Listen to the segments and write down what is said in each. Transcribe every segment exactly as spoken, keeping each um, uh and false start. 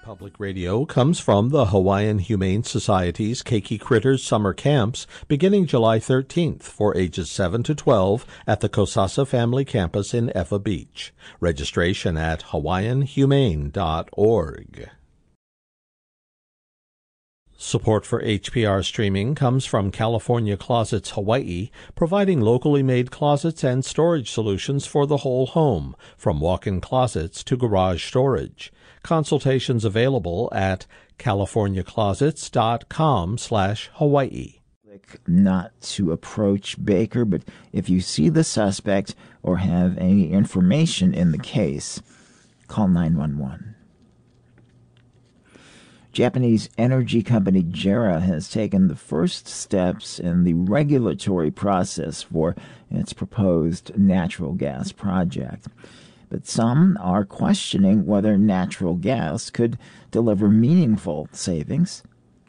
Public Radio comes from the Hawaiian Humane Society's Keiki Critters Summer Camps beginning July thirteenth for ages seven to twelve at the Kosasa Family Campus in Ewa Beach. Registration at hawaiian humane dot org. Support for H P R streaming comes from California Closets Hawaii, providing locally made closets and storage solutions for the whole home, from walk-in closets to garage storage. Consultations available at california closets dot com slash Hawaii. Not to approach Baker, but if you see the suspect or have any information in the case, call nine one one. Japanese energy company JERA has taken the first steps in the regulatory process for its proposed natural gas project. But some are questioning whether natural gas could deliver meaningful savings.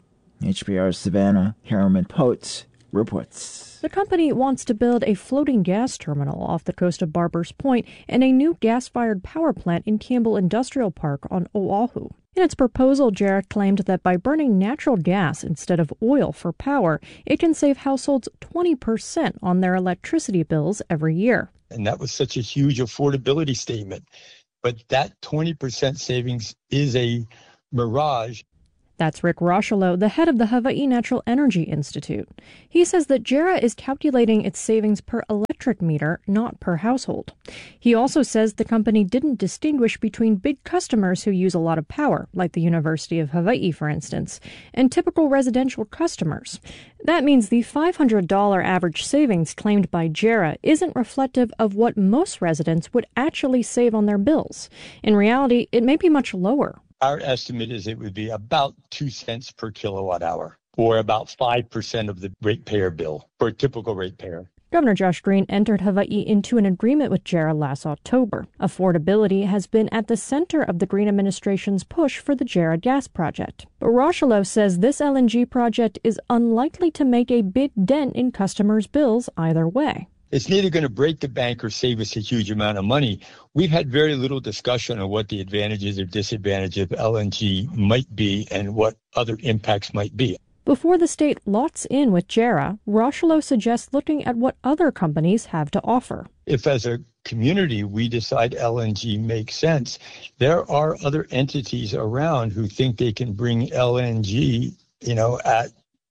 H P R's Savannah Harriman-Pote reports. The company wants to build a floating gas terminal off the coast of Barbers Point and a new gas-fired power plant in Campbell Industrial Park on Oahu. In its proposal, JERA claimed that by burning natural gas instead of oil for power, it can save households twenty percent on their electricity bills every year. And that was such a huge affordability statement. But that twenty percent savings is a mirage. That's Rick Rocheleau, the head of the Hawaii Natural Energy Institute. He says that JERA is calculating its savings per electric meter, not per household. He also says the company didn't distinguish between big customers who use a lot of power, like the University of Hawaii, for instance, and typical residential customers. That means the five hundred dollars average savings claimed by JERA isn't reflective of what most residents would actually save on their bills. In reality, it may be much lower. Our estimate is it would be about two cents per kilowatt hour, or about five percent of the ratepayer bill for a typical ratepayer. Governor Josh Green entered Hawaii into an agreement with JERA last October. Affordability has been at the center of the Green administration's push for the JERA gas project. But Rocheleau says this L N G project is unlikely to make a big dent in customers' bills either way. It's neither going to break the bank or save us a huge amount of money. We've had very little discussion on what the advantages or disadvantages of L N G might be and what other impacts might be. Before the state lots in with JERA, Rocheleau suggests looking at what other companies have to offer. If as a community we decide L N G makes sense, there are other entities around who think they can bring L N G, you know, at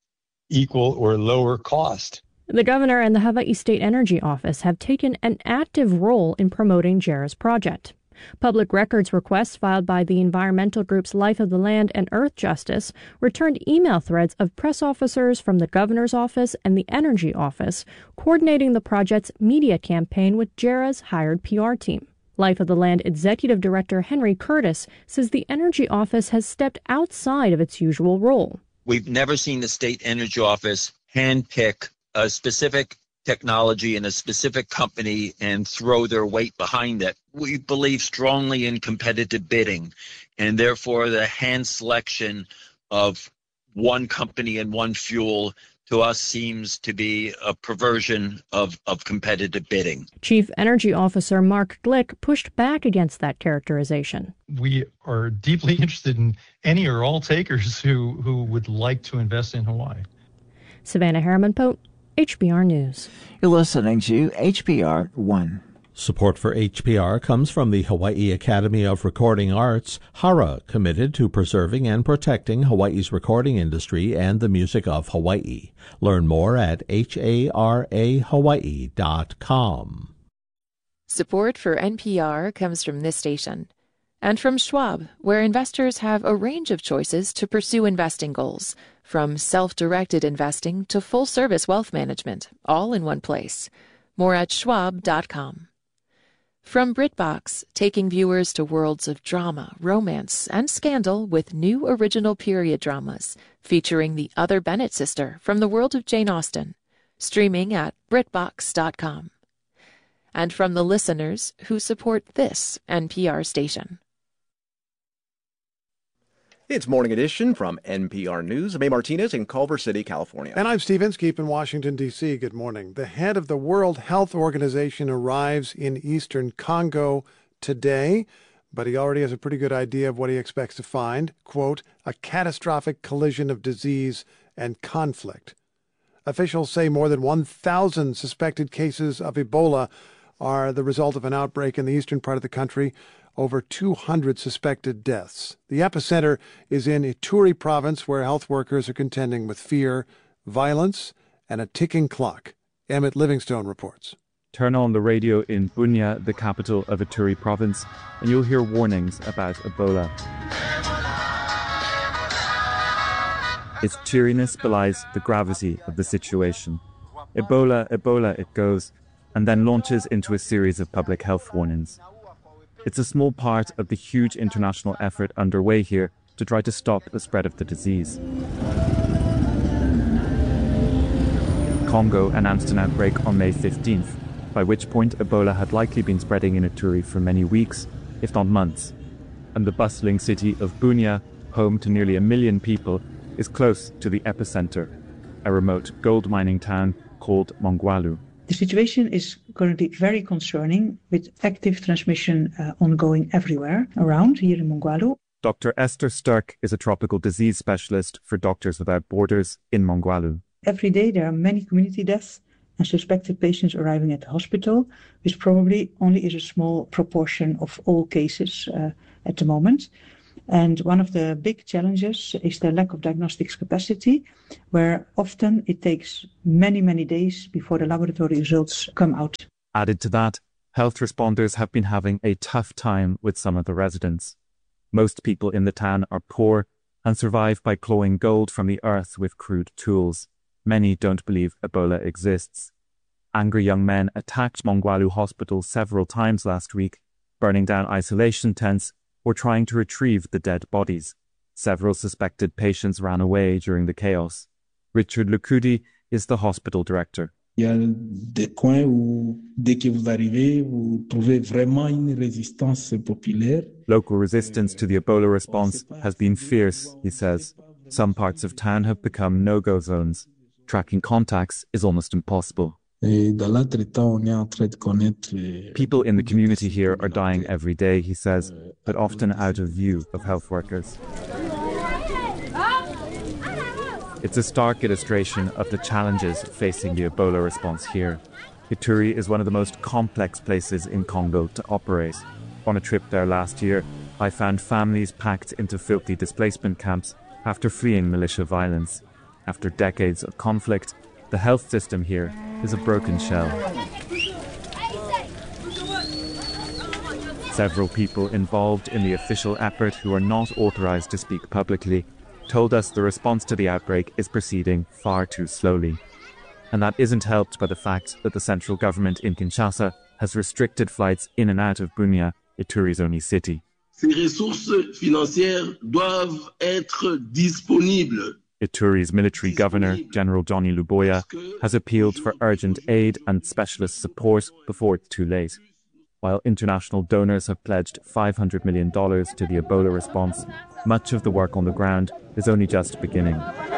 equal or lower cost. The governor and the Hawaii State Energy Office have taken an active role in promoting JERA's project. Public records requests filed by the environmental groups Life of the Land and Earth Justice returned email threads of press officers from the governor's office and the Energy Office coordinating the project's media campaign with JERA's hired P R team. Life of the Land Executive Director Henry Curtis says the Energy Office has stepped outside of its usual role. We've never seen the State Energy Office handpick a specific technology and a specific company and throw their weight behind it. We believe strongly in competitive bidding, and therefore the hand selection of one company and one fuel to us seems to be a perversion of, of competitive bidding. Chief Energy Officer Mark Glick pushed back against that characterization. We are deeply interested in any or all takers who, who would like to invest in Hawaii. Savannah Harriman-Pote, H P R News. You're listening to H P R one. Support for H P R comes from the Hawaii Academy of Recording Arts, HARA, committed to preserving and protecting Hawaii's recording industry and the music of Hawaii. Learn more at H A R A Hawaii dot com. Support for N P R comes from this station and from Schwab, where investors have a range of choices to pursue investing goals, from self-directed investing to full-service wealth management, all in one place. More at schwab dot com. From BritBox, taking viewers to worlds of drama, romance, and scandal with new original period dramas featuring the other Bennett sister from the world of Jane Austen. Streaming at brit box dot com. And from the listeners who support this N P R station. It's Morning Edition from N P R News. I'm A. Martinez in Culver City, California. And I'm Steve Inskeep in Washington, D C Good morning. The head of the World Health Organization arrives in eastern Congo today. but he already has a pretty good idea of what he expects to find. Quote, a catastrophic collision of disease and conflict. Officials say more than one thousand suspected cases of Ebola are the result of an outbreak in the eastern part of the country. Over two hundred suspected deaths. The epicenter is in Ituri province, where health workers are contending with fear, violence, and a ticking clock. Emmett Livingstone reports. Turn on the radio in Bunia, the capital of Ituri province, and you'll hear warnings about Ebola. Its cheeriness belies the gravity of the situation. Ebola, Ebola, it goes, and then launches into a series of public health warnings. It's a small part of the huge international effort underway here to try to stop the spread of the disease. Congo announced an outbreak on May fifteenth, by which point Ebola had likely been spreading in Ituri for many weeks, if not months. And the bustling city of Bunia, home to nearly a million people, is close to the epicenter, a remote gold mining town called Mongwalu. The situation is currently very concerning, with active transmission uh, ongoing everywhere around here in Mongwalu. Doctor Esther Sturck is a tropical disease specialist for Doctors Without Borders in Mongwalu. Every day there are many community deaths and suspected patients arriving at the hospital, which probably only is a small proportion of all cases uh, at the moment. And one of the big challenges is the lack of diagnostics capacity, where often it takes many, many days before the laboratory results come out. Added to that, health responders have been having a tough time with some of the residents. Most people in the town are poor and survive by clawing gold from the earth with crude tools. Many don't believe Ebola exists. Angry young men attacked Mongwalu Hospital several times last week, burning down isolation tents or trying to retrieve the dead bodies. Several suspected patients ran away during the chaos. Richard Lukudi is the hospital director. Il y a des coins où, dès que vous arrivez, vous trouvez vraiment une résistance populaire. Local resistance to the Ebola response has been fierce, he says. Some parts of town have become no-go zones. Tracking contacts is almost impossible. People in the community here are dying every day, he says, but often out of view of health workers. It's a stark illustration of the challenges facing the Ebola response here. Ituri is one of the most complex places in Congo to operate. On a trip there last year, I found families packed into filthy displacement camps after fleeing militia violence. After decades of conflict, the health system here is a broken shell. Several people involved in the official effort who are not authorized to speak publicly told us the response to the outbreak is proceeding far too slowly. And that isn't helped by the fact that the central government in Kinshasa has restricted flights in and out of Bunia, Ituri's only city. Ces ressources financières doivent être disponibles. Ituri's military governor, General Johnny Luboya, has appealed for urgent aid and specialist support before it's too late. While international donors have pledged five hundred million dollars to the Ebola response, much of the work on the ground is only just beginning.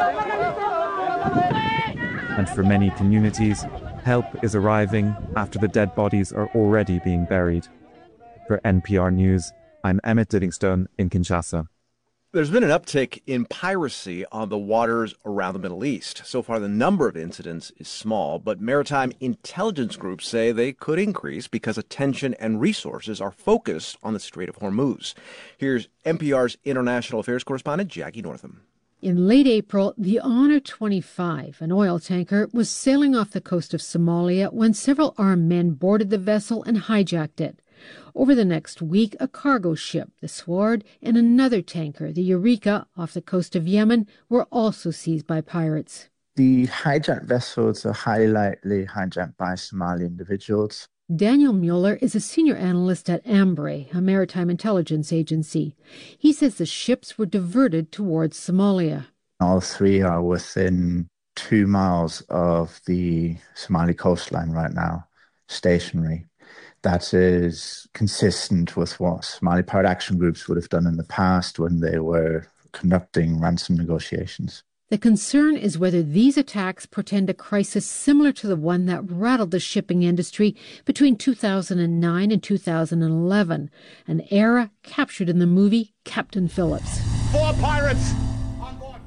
And for many communities, help is arriving after the dead bodies are already being buried. For N P R News, I'm Emmett Livingstone in Kinshasa. There's been an uptick in piracy on the waters around the Middle East. So far, the number of incidents is small, but maritime intelligence groups say they could increase because attention and resources are focused on the Strait of Hormuz. Here's N P R's international affairs correspondent Jackie Northam. In late April, the Honor twenty-five, an oil tanker, was sailing off the coast of Somalia when several armed men boarded the vessel and hijacked it. Over the next week, a cargo ship, the Sword, and another tanker, the Eureka, off the coast of Yemen, were also seized by pirates. The hijacked vessels are highly likely hijacked by Somali individuals. Daniel Mueller is a senior analyst at Ambre, a maritime intelligence agency. He says the ships were diverted towards Somalia. All three are within two miles of the Somali coastline right now, stationary. That is consistent with what Somali pirate action groups would have done in the past when they were conducting ransom negotiations. The concern is whether these attacks portend a crisis similar to the one that rattled the shipping industry between two thousand nine and two thousand eleven, an era captured in the movie Captain Phillips. Four pirates